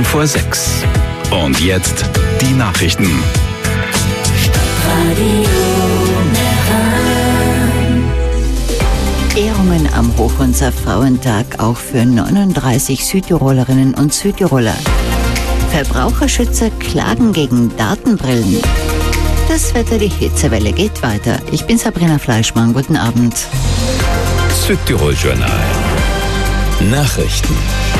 Vor 6. Und jetzt die Nachrichten. Ehrungen am Hochunser Frauentag auch für 39 Südtirolerinnen und Südtiroler. Verbraucherschützer klagen gegen Datenbrillen. Das Wetter, die Hitzewelle geht weiter. Ich bin Sabrina Fleischmann. Guten Abend. Südtirol-Journal. Nachrichten.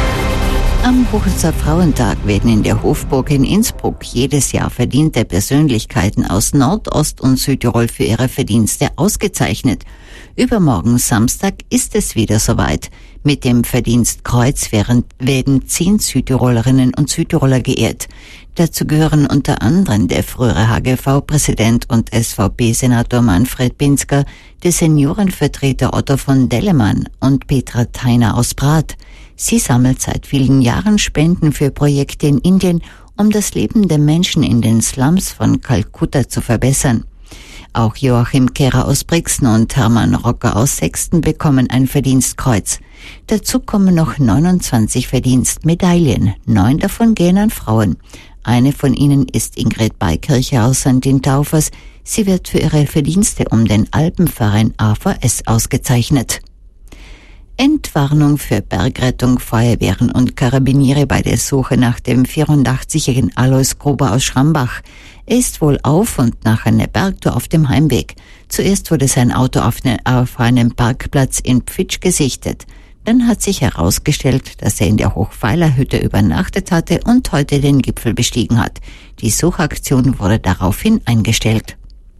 Am Hochunser Frauentag werden in der Hofburg in Innsbruck jedes Jahr verdiente Persönlichkeiten aus Nordost- und Südtirol für ihre Verdienste ausgezeichnet. Übermorgen Samstag ist es wieder soweit. Mit dem Verdienstkreuz werden 10 Südtirolerinnen und Südtiroler geehrt. Dazu gehören unter anderem der frühere HGV-Präsident und SVP-Senator Manfred Pinsker, der Seniorenvertreter Otto von Dellemann und Petra Theiner aus Brath. Sie sammelt seit vielen Jahren Spenden für Projekte in Indien, um das Leben der Menschen in den Slums von Kalkutta zu verbessern. Auch Joachim Kehrer aus Brixen und Hermann Rocker aus Sexten bekommen ein Verdienstkreuz. Dazu kommen noch 29 Verdienstmedaillen. 9 davon gehen an Frauen. Eine von ihnen ist Ingrid Beikircher aus St. Taufers. Sie wird für ihre Verdienste um den Alpenverein AVS ausgezeichnet. Entwarnung für Bergrettung, Feuerwehren und Karabiniere bei der Suche nach dem 84-jährigen Alois Gruber aus Schrambach. Er ist wohl auf und nach einer Bergtour auf dem Heimweg. Zuerst wurde sein Auto auf einem Parkplatz in Pfitsch gesichtet. Dann hat sich herausgestellt, dass er in der Hochpfeilerhütte übernachtet hatte und heute den Gipfel bestiegen hat. Die Suchaktion wurde daraufhin eingestellt.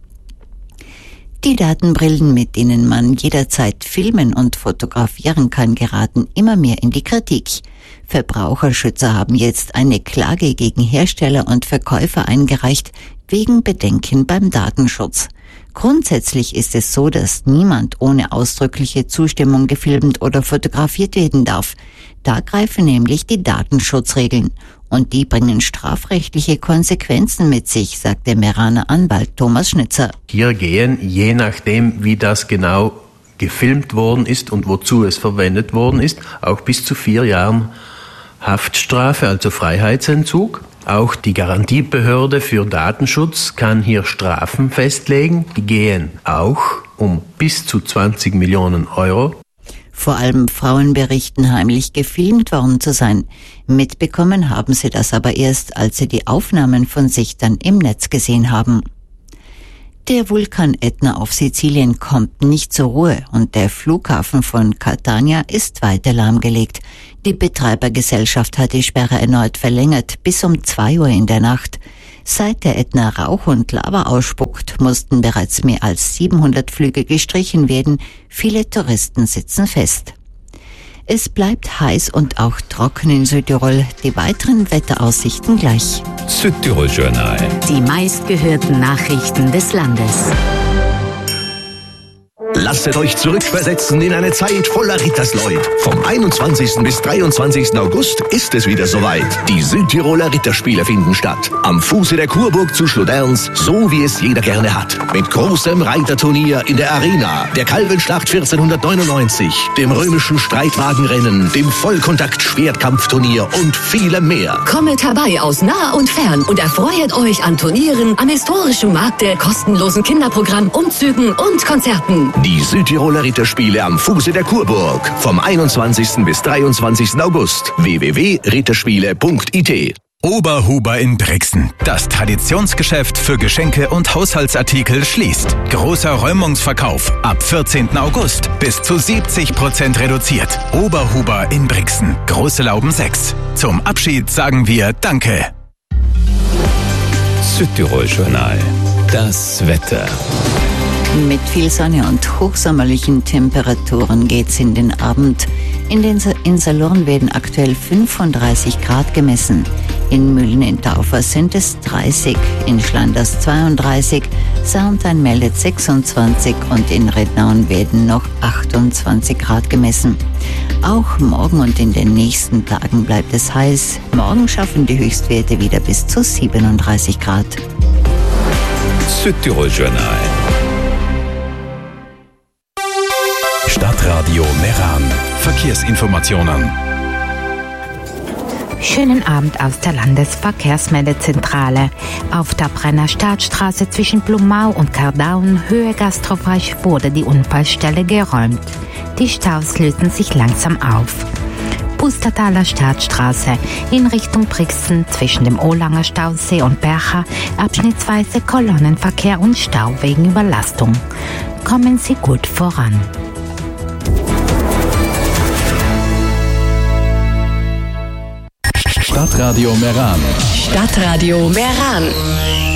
Die Datenbrillen, mit denen man jederzeit filmen und fotografieren kann, geraten immer mehr in die Kritik. Verbraucherschützer haben jetzt eine Klage gegen Hersteller und Verkäufer eingereicht, wegen Bedenken beim Datenschutz. Grundsätzlich ist es so, dass niemand ohne ausdrückliche Zustimmung gefilmt oder fotografiert werden darf. Da greifen nämlich die Datenschutzregeln. Und die bringen strafrechtliche Konsequenzen mit sich, sagt der Meraner Anwalt Thomas Schnitzer. Hier gehen, je nachdem, wie das genau gefilmt worden ist und wozu es verwendet worden ist, auch bis zu 4 Jahren Haftstrafe, also Freiheitsentzug. Auch die Garantiebehörde für Datenschutz kann hier Strafen festlegen. Die gehen auch um bis zu 20 Millionen Euro. Vor allem Frauen berichten, heimlich gefilmt worden zu sein. Mitbekommen haben sie das aber erst, als sie die Aufnahmen von sich dann im Netz gesehen haben. Der Vulkan Etna auf Sizilien kommt nicht zur Ruhe und der Flughafen von Catania ist weiter lahmgelegt. Die Betreibergesellschaft hat die Sperre erneut verlängert bis um 2 Uhr in der Nacht. Seit der Ätna Rauch und Lava ausspuckt, mussten bereits mehr als 700 Flüge gestrichen werden. Viele Touristen sitzen fest. Es bleibt heiß und auch trocken in Südtirol. Die weiteren Wetteraussichten gleich. Südtirol-Journal. Die meistgehörten Nachrichten des Landes. Lasset euch zurückversetzen in eine Zeit voller Rittersleut. Vom 21. bis 23. August ist es wieder soweit. Die Südtiroler Ritterspiele finden statt. Am Fuße der Kurburg zu Schloderns, so wie es jeder gerne hat. Mit großem Reiterturnier in der Arena, der Kalvenschlacht 1499, dem römischen Streitwagenrennen, dem Vollkontakt-Schwertkampfturnier und vielem mehr. Kommet herbei aus nah und fern und erfreut euch an Turnieren, am historischen Markte, kostenlosen Kinderprogramm, Umzügen und Konzerten. Die Südtiroler Ritterspiele am Fuße der Kurburg. Vom 21. bis 23. August. www.ritterspiele.it. Oberhuber in Brixen. Das Traditionsgeschäft für Geschenke und Haushaltsartikel schließt. Großer Räumungsverkauf ab 14. August. Bis zu 70% reduziert. Oberhuber in Brixen. Große Lauben 6. Zum Abschied sagen wir Danke. Südtirol-Journal. Das Wetter. Mit viel Sonne und hochsommerlichen Temperaturen geht's in den Abend. In Salurn werden aktuell 35 Grad gemessen. In Mühlen in Taufers sind es 30, in Schlanders 32, Sarntal meldet 26 und in Rednaun werden noch 28 Grad gemessen. Auch morgen und in den nächsten Tagen bleibt es heiß. Morgen schaffen die Höchstwerte wieder bis zu 37 Grad. Südtirol-Journal. Stadtradio Meran. Verkehrsinformationen. Schönen Abend aus der Landesverkehrsmeldezentrale. Auf der Brenner Staatsstraße zwischen Blumau und Kardauen, Höhe Gastrofreich, wurde die Unfallstelle geräumt. Die Staus lösen sich langsam auf. Pustertaler Staatsstraße in Richtung Brixen zwischen dem Olanger Stausee und Bercha, abschnittsweise Kolonnenverkehr und Stau wegen Überlastung. Kommen Sie gut voran. Stadtradio Meran. Stadtradio Meran.